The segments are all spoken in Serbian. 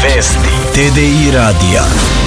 Vesti TDI radija.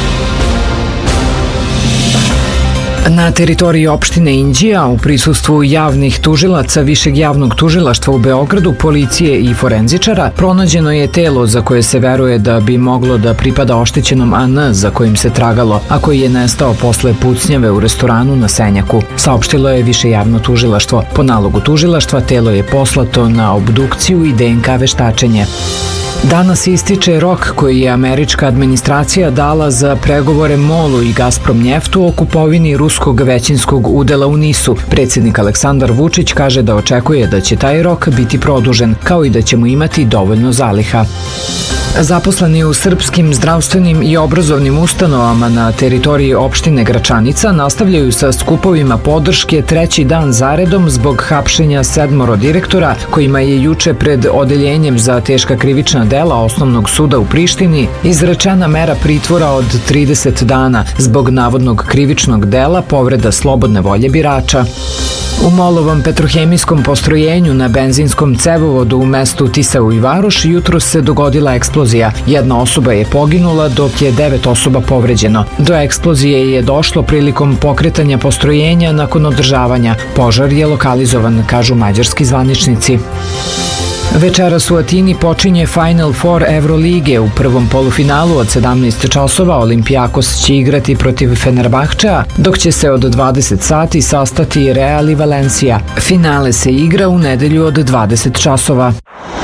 Na teritoriji opštine Inđija, u prisustvu javnih tužilaca Višeg javnog tužilaštva u Beogradu, policije i forenzičara, pronađeno je telo za koje se veruje da bi moglo da pripada oštećenom AN za kojim se tragalo, a koji je nestao posle pucnjave u restoranu na Senjaku. Saopštilo je Više javno tužilaštvo. Po nalogu tužilaštva telo je poslato na obdukciju i DNK veštačenje. Danas ističe rok koji je američka administracija dala za pregovore MOL-u i Gazprom njeftu o kupovini ruskog većinskog udela u NIS-u. Predsjednik Aleksandar Vučić kaže da očekuje da će taj rok biti produžen, kao i da ćemo imati dovoljno zaliha. Zaposleni u srpskim zdravstvenim i obrazovnim ustanovama na teritoriji opštine Gračanica nastavljaju sa skupovima podrške treći dan zaredom zbog hapšenja 7 direktora kojima je juče pred odeljenjem za teška krivična dela Osnovnog suda u Prištini izrečena mera pritvora od 30 dana zbog navodnog krivičnog dela povreda slobodne volje birača. U Molovom petrohemijskom postrojenju na benzinskom cevovodu u mestu Tisau i Varoš jutros se dogodila eksplozija. Jedna osoba je poginula dok je 9 osoba povređeno. Do eksplozije je došlo prilikom pokretanja postrojenja nakon održavanja. Požar je lokalizovan, kažu mađarski zvaničnici. Večeras u Atini počinje Final Four Evrolige. U prvom polufinalu od 17 časova Olimpijakos će igrati protiv Fenerbahčea, dok će se od 20 sati sastati Real i Valencia. Finale se igra u nedelju od 20 časova.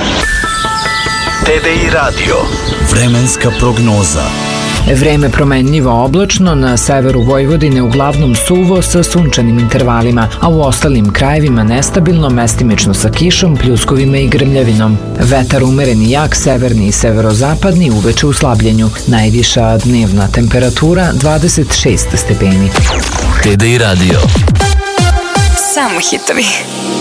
TDI radio. Vremenska prognoza. Vreme promenljivo oblačno, na severu Vojvodine uglavnom suvo sa sunčanim intervalima, a u ostalim krajevima nestabilno, mestimično sa kišom, pljuskovima i grmljavinom. Vetar umeren i jak, severni i severozapadni, uveče u slabljenju. Najviša dnevna temperatura 26 stepeni. TDI radio. Samo hitovi.